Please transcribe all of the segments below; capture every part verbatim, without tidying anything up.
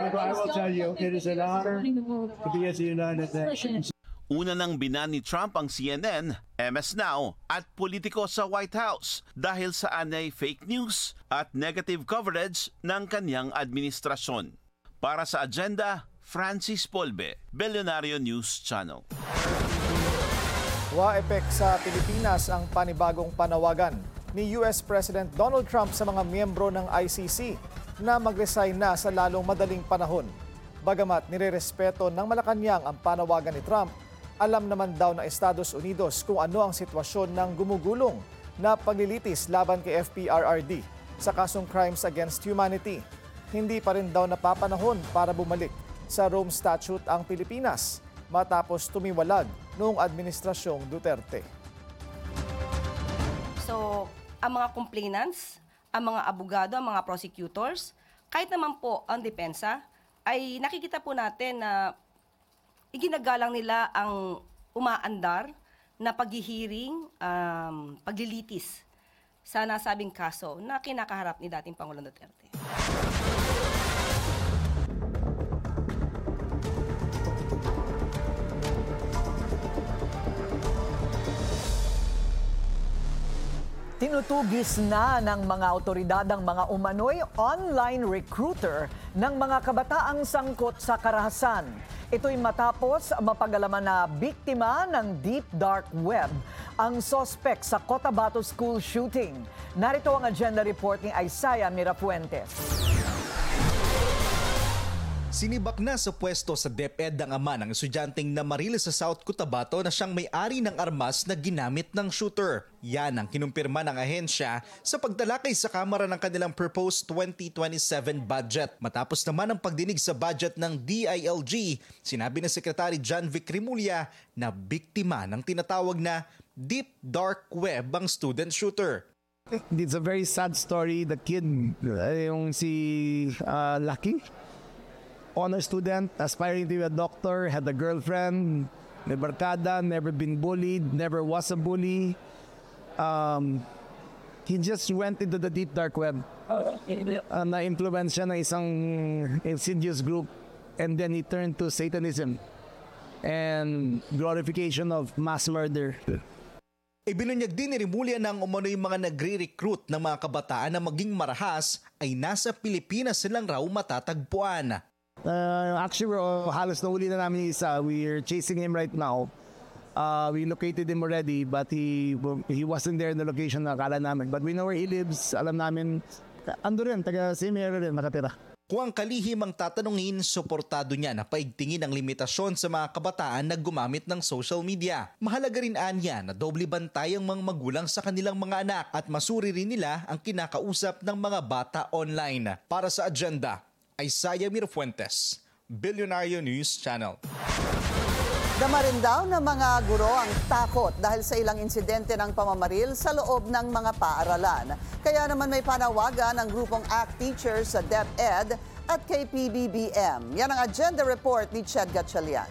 But I will tell you, it is an honor to be at the United Nations. Una nang binan ni Trump ang C N N, M S Now at politiko sa White House dahil sa anay fake news at negative coverage ng kanyang administrasyon. Para sa Agenda, Francis Polbe, Billionario News Channel. Wa-epek sa Pilipinas ang panibagong panawagan ni U S President Donald Trump sa mga miyembro ng I C C na mag-resign na sa lalong madaling panahon. Bagamat nirerespeto ng Malacanang ang panawagan ni Trump, alam naman daw ng Estados Unidos kung ano ang sitwasyon ng gumugulong na paglilitis laban kay F P R R D sa kasong Crimes Against Humanity. Hindi pa rin daw napapanahon para bumalik sa Rome Statute ang Pilipinas matapos tumiwalag noong Administrasyong Duterte. So, ang mga complainants, ang mga abogado, ang mga prosecutors, kahit naman po ang depensa, ay nakikita po natin na iginagalang nila ang umaandar na paghihiring, um, paglilitis sa nasabing kaso na kinakaharap ni dating Pangulong Duterte. Tinutugis na ng mga otoridad ang mga umano'y online recruiter ng mga kabataang sangkot sa karahasan. Ito'y matapos mapag-alaman na biktima ng deep dark web ang sospek sa Cotabato School shooting. Narito ang agenda report ni Isaiah Mirafuentes. Sinibak na sa pwesto sa DepEd ang ama ng estudyanteng namaril sa South Cotabato na siyang may-ari ng armas na ginamit ng shooter. Yan ang kinumpirma ng ahensya sa pagtalakay sa Kamara ng kanilang proposed twenty twenty-seven budget. Matapos naman ang pagdinig sa budget ng D I L G, sinabi ng Secretary John Vic Remulla na biktima ng tinatawag na deep dark web ang student shooter. It's a very sad story. The kid, yung si uh, Lucky, honor student, aspiring to be a doctor, had a girlfriend, may barkada, never been bullied, never was a bully. Um, he just went into the deep dark web. Uh, na-influence siya ng isang insidious group, and then he turned to Satanism and glorification of mass murder. Ibinunyag din ni Remulla ng umano'y mga nagre-recruit ng mga kabataan na maging marahas ay nasa Pilipinas silang raw matatagpuan. Uh, actually, we're uh, halos nahuli na namin isa. We're chasing him right now. Uh, we located him already, but he he wasn't there in the location na akala namin. But we know where he lives. Alam namin, ando rin, taga same area rin, nakatira. Kung ang kalihim ang tatanungin, suportado niya na paigtingin ang limitasyon sa mga kabataan na gumamit ng social media. Mahalaga rin anya na doble bantay ang mga magulang sa kanilang mga anak at masuri rin nila ang kinakausap ng mga bata online. Para sa Agenda, Isaiah Mirafuentes, Billionario News Channel. Dama rin daw ng mga guro ang takot dahil sa ilang insidente ng pamamaril sa loob ng mga paaralan. Kaya naman may panawagan ng grupong A C T Teachers sa DepEd at kay P B B M. Yan ang Agenda Report ni Ched Gatchalian.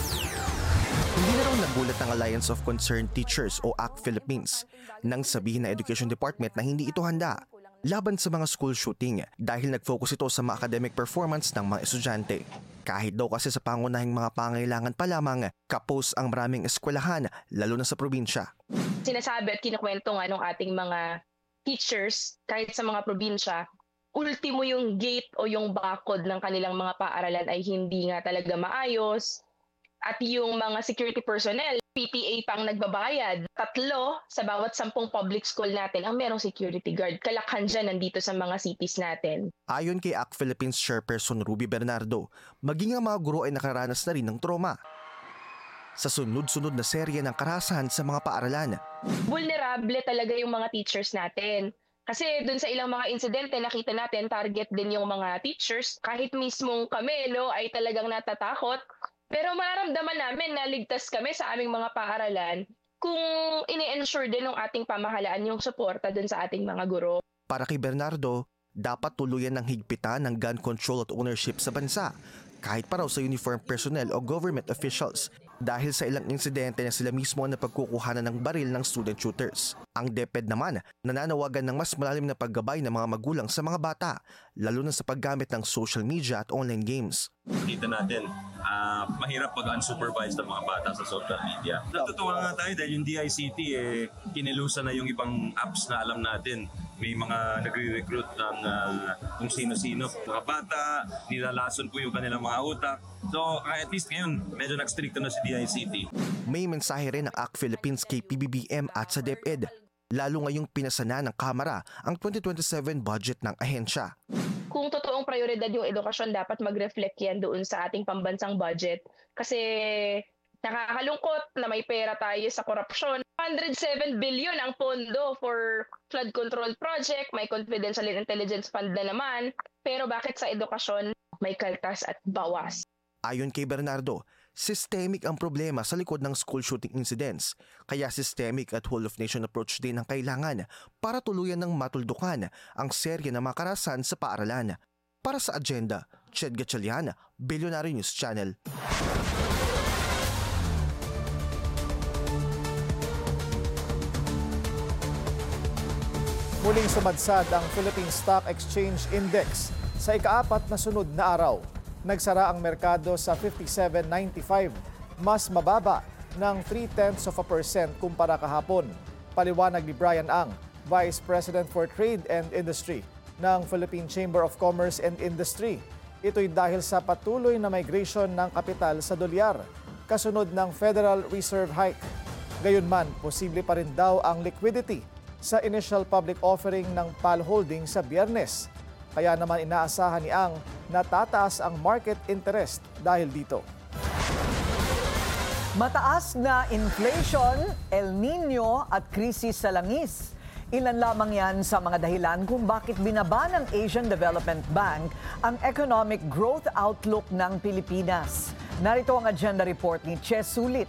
Hindi na raw nagulat ng Alliance of Concerned Teachers o A C T Philippines nang sabihin ng Education Department na hindi ito handa laban sa mga school shooting dahil nag-focus ito sa mga academic performance ng mga estudyante. Kahit daw kasi sa pangunahing mga pangailangan pa lamang, kapos ang maraming eskwelahan, lalo na sa probinsya. Sinasabi at kinukwento nga ng ating mga teachers, kahit sa mga probinsya, ultimo yung gate o yung bakod ng kanilang mga paaralan ay hindi nga talaga maayos. At yung mga security personnel, P T A pang nagbabayad. Tatlo sa bawat sampung public school natin ang merong security guard. Kalakhan dyan nandito sa mga cities natin. Ayon kay A C T Philippines Chairperson Ruby Bernardo, maging ang mga guro ay nakaranas na rin ng trauma sa sunod-sunod na serye ng karahasan sa mga paaralan. Vulnerable talaga yung mga teachers natin. Kasi dun sa ilang mga insidente, nakita natin target din yung mga teachers. Kahit mismong kami no, ay talagang natatakot. Pero mararamdaman namin na ligtas kami sa aming mga paaralan kung ini-ensure din ng ating pamahalaan yung suporta dun sa ating mga guro. Para kay Bernardo, dapat tuluyan ng higpitan ng gun control at ownership sa bansa, kahit pa raw sa uniform personnel o government officials. dahil sa ilang insidente na sila mismo ang napagkukuhanan ng baril ng student shooters. Ang DepEd naman nananawagan ng mas malalim na paggabay ng mga magulang sa mga bata, lalo na sa paggamit ng social media at online games. Kita natin, uh, mahirap pag-unsupervised ang mga bata sa social media. Natutuwa nga tayo dahil yung D I C T, eh, kinilusan na yung ibang apps na alam natin. May mga nagre-recruit ng uh, kung sino-sino. Mga bata, nilalason po yung kanilang mga utak. So, at least ngayon, medyo nag-stricto na si D I C T. May mensahe rin ng A C T Philippines kay P B B M at sa DepEd, lalo ngayong pinasana ng Kamara ang twenty twenty-seven budget ng ahensya. Kung totoong prioridad yung edukasyon, dapat mag-reflect yan doon sa ating pambansang budget. Kasi nakakalungkot na may pera tayo sa korupsyon. one hundred seven billion ang pondo for flood control project, may confidential and intelligence fund na naman. Pero bakit sa edukasyon may kaltas at bawas? Ayon kay Bernardo, systemic ang problema sa likod ng school shooting incidents. Kaya systemic at whole-of-nation approach din ang kailangan para tuluyan ng matuldukan ang serye ng mga karahasan sa paaralan. Para sa Agenda, Ched Gatchalian, Billionaire News Channel. Muling sumadsad ang Philippine Stock Exchange Index sa ikaapat na sunod na araw. Nagsara ang merkado sa fifty-seven ninety-five, mas mababa ng three-tenths of a percent kumpara kahapon. Paliwanag ni Brian Ang, Vice President for Trade and Industry ng Philippine Chamber of Commerce and Industry. Ito'y dahil sa patuloy na migration ng kapital sa dolyar, kasunod ng Federal Reserve hike. Gayunman, posible pa rin daw ang liquidity sa initial public offering ng P A L Holding sa Biyernes. Kaya naman inaasahan ni Ang na tataas ang market interest dahil dito. Mataas na inflation, El Nino at krisis sa langis. Ilan lamang yan sa mga dahilan kung bakit binaba ng Asian Development Bank ang economic growth outlook ng Pilipinas. Narito ang agenda report ni Che Sulit.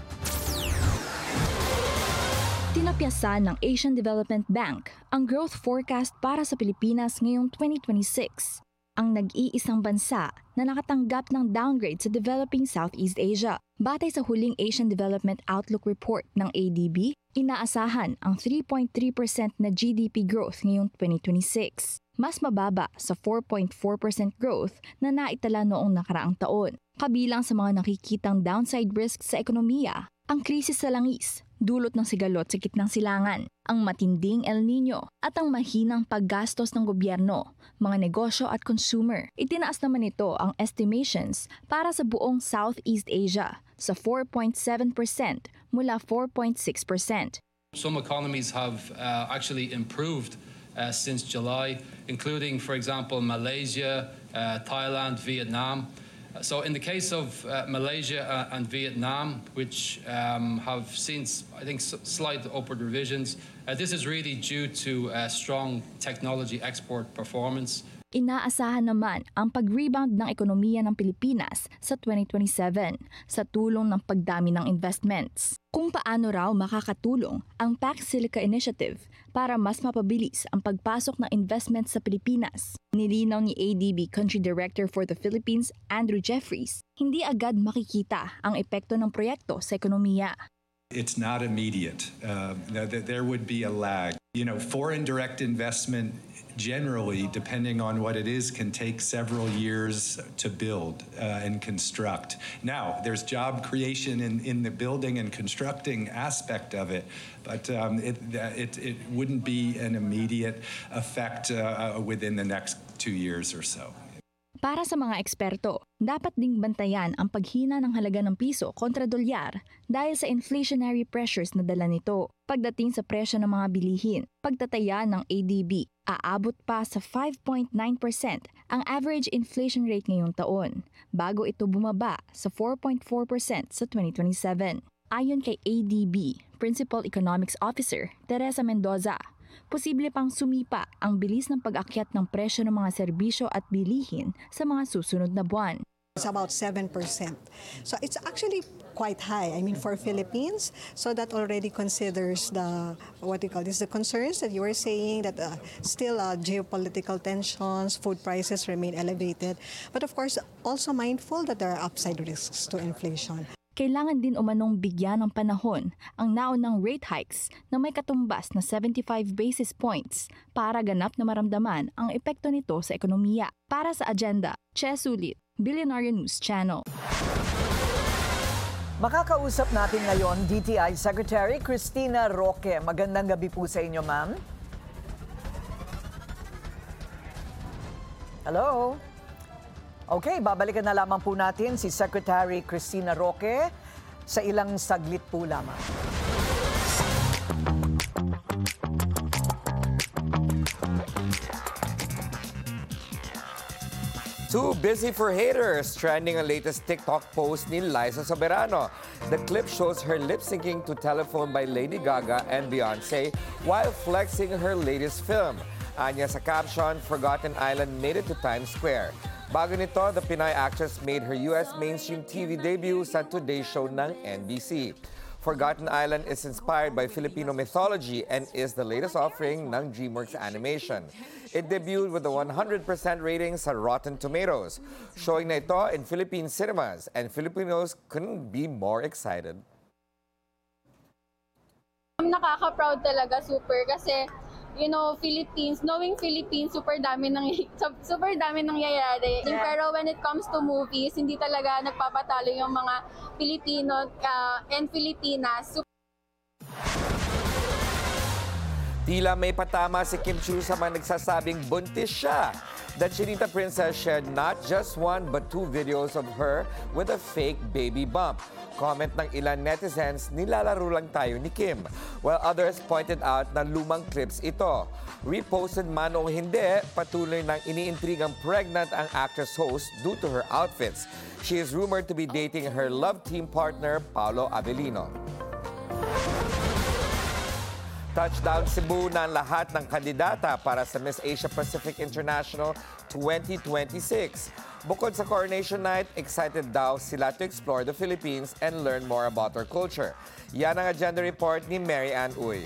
Tinapyasan ng Asian Development Bank ang growth forecast para sa Pilipinas ngayong twenty twenty-six, ang nag-iisang bansa na nakatanggap ng downgrade sa developing Southeast Asia. Batay sa huling Asian Development Outlook Report ng A D B, inaasahan ang three point three percent na G D P growth ngayong twenty twenty-six, mas mababa sa four point four percent growth na naitala noong nakaraang taon. Kabilang sa mga nakikitang downside risks sa ekonomiya, ang krisis sa langis, dulot ng sigalot sa gitnang silangan, ang matinding El Nino at ang mahinang paggastos ng gobyerno, mga negosyo at consumer. Itinaas naman ito ang estimations para sa buong Southeast Asia sa four point seven percent mula four point six percent. Some economies have uh, actually improved uh, since July, including, for example, Malaysia, uh, Thailand, Vietnam. So in the case of uh, Malaysia and Vietnam, which um, have seen, I think, slight upward revisions, uh, this is really due to uh, strong technology export performance. Inaasahan naman ang pag-rebound ng ekonomiya ng Pilipinas sa twenty twenty-seven sa tulong ng pagdami ng investments. Kung paano raw makakatulong ang Pac Silica Initiative para mas mapabilis ang pagpasok ng investments sa Pilipinas. Nilinaw ni A D B Country Director for the Philippines, Andrew Jeffries, hindi agad makikita ang epekto ng proyekto sa ekonomiya. It's not immediate. Uh, there would be a lag. You know, foreign direct investment generally, depending on what it is, can take several years to build uh, and construct. Now, there's job creation in, in the building and constructing aspect of it, but um, it, it, it wouldn't be an immediate effect uh, within the next two years or so. Para sa mga eksperto, dapat ding bantayan ang paghina ng halaga ng piso kontra dolyar dahil sa inflationary pressures na dala nito. Pagdating sa presyo ng mga bilihin, pagtataya ng A D B, aabot pa sa five point nine percent ang average inflation rate ngayong taon, bago ito bumaba sa four point four percent sa twenty twenty-seven. Ayon kay A D B Principal Economics Officer Teresa Mendoza, posible pang sumipa ang bilis ng pag-akyat ng presyo ng mga serbisyo at bilihin sa mga susunod na buwan. It's about seven percent. So it's actually quite high, I mean, for Philippines. So that already considers the, what do you call this, the concerns that you were saying, that uh, still uh, geopolitical tensions, food prices remain elevated. But of course, also mindful that there are upside risks to inflation. kailangan din umanong bigyan ng panahon ang naunang rate hikes na may katumbas na seventy-five basis points para ganap na maramdaman ang epekto nito sa ekonomiya. Para sa Agenda, Che Sulit, Billionaire News Channel. Makakausap natin ngayon D T I Secretary Cristina Roque. Magandang gabi po sa inyo, ma'am. Hello? Okay, babalikan na lamang po natin si Secretary Cristina Roque sa ilang saglit po lamang. Too busy for haters, trending ang latest TikTok post ni Liza Soberano. The clip shows her lip-syncing to Telephone by Lady Gaga and Beyonce while flexing her latest film. Anya sa caption, Forgotten Island made it to Times Square. Bago nito, the Pinay actress made her U S mainstream T V debut sa Today Show ng N B C. Forgotten Island is inspired by Filipino mythology and is the latest offering ng DreamWorks Animation. It debuted with a one hundred percent rating sa Rotten Tomatoes. Showing na ito in Philippine cinemas, and Filipinos couldn't be more excited. Nakaka-proud talaga, super, kasi you know, Philippines, knowing Philippines, super dami nang super dami nangyayari. Yeah. Pero when it comes to movies, hindi talaga nagpapatalo yung mga Pilipino uh, and Filipinas. Tila may patama si Kim Chiu sa mga nagsasabing buntis siya. The Chinita Princess shared not just one but two videos of her with a fake baby bump. Comment ng ilan netizens, nilalaro lang tayo ni Kim. While others pointed out na lumang clips ito. Reposted man o hindi, patuloy nang iniintrigang pregnant ang actress host due to her outfits. She is rumored to be dating her love team partner, Paolo Avellino. Touchdown Cebu na ang lahat ng kandidata para sa Miss Asia Pacific International twenty twenty-six. Bukod sa Coronation Night, excited daw sila to explore the Philippines and learn more about our culture. Yan ang agenda report ni Mary Ann Uy.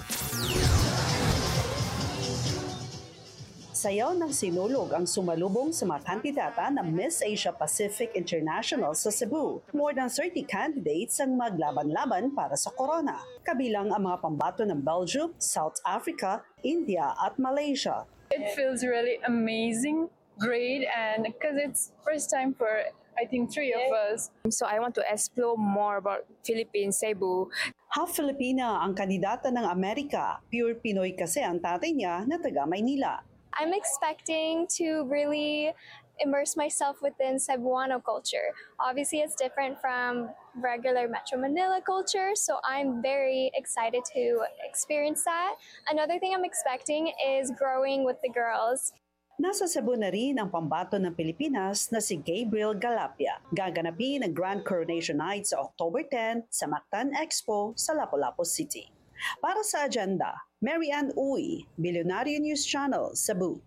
Sayaw ng sinulog ang sumalubong sa mga kandidata ng Miss Asia Pacific International sa Cebu. More than thirty candidates ang maglaban-laban para sa corona. Kabilang ang mga pambato ng Belgium, South Africa, India at Malaysia. It feels really amazing, great, and because it's first time for I think three of us. So I want to explore more about Philippines, Cebu. Half Filipina ang kandidata ng Amerika. Pure Pinoy kasi ang tatay niya na taga Maynila. I'm expecting to really immerse myself within Cebuano culture. Obviously, it's different from regular Metro Manila culture, so I'm very excited to experience that. Another thing I'm expecting is growing with the girls. Nasa Cebu na rin ang pambato ng Pilipinas na si Gabriel Galapia. Gaganapin ang Grand Coronation Night sa October tenth sa Mactan Expo sa Lapu-Lapu City. Para sa Agenda, Mary Ann Uy, Billionaire News Channel, Cebu.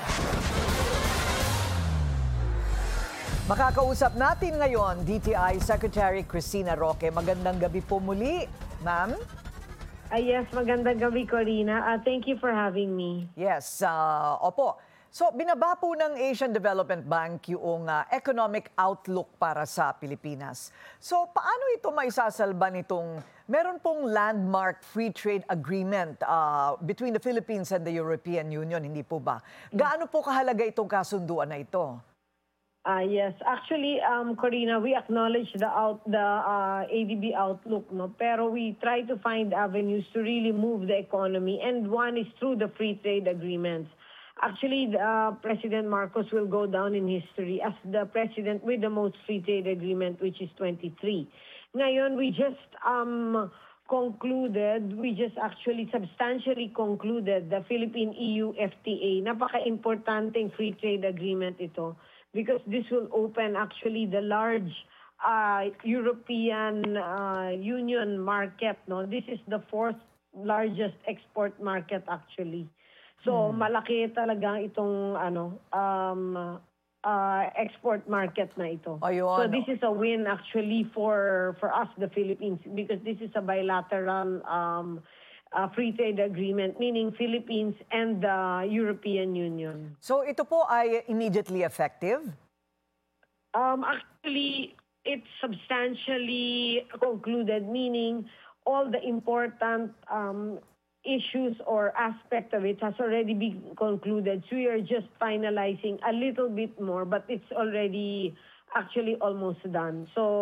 Makakausap natin ngayon D T I Secretary Cristina Roque. Magandang gabi po muli, ma'am. Uh, yes, magandang gabi, Corina. Uh, thank you for having me. Yes, uh, opo. So, binaba po ng Asian Development Bank yung uh, economic outlook para sa Pilipinas. So, paano ito maisasalba nitong meron pong landmark free trade agreement uh, between the Philippines and the European Union, hindi po ba? Gaano po kahalaga itong kasunduan na ito? Uh, yes, actually, um, Corina, we acknowledge the out the uh, A D B outlook, no. Pero we try to find avenues to really move the economy, and one is through the free trade agreements. Actually, uh, President Marcos will go down in history as the president with the most free trade agreement, which is twenty-three. Ngayon, we just um, concluded, we just actually substantially concluded the Philippine-E U F T A. Napaka-importanteng free trade agreement ito because this will open actually the large uh, European uh, Union market. No, this is the fourth largest export market actually. So, hmm. malaki talaga itong ano um, uh, export market na ito. Ayun. So, this is a win actually for for us, the Philippines, because this is a bilateral um, uh, free trade agreement, meaning Philippines and the European Union. So, ito po ay immediately effective? Um, actually, it's substantially concluded, meaning all the important um, issues or aspect of it has already been concluded. So we are just finalizing a little bit more, but it's already actually almost done. So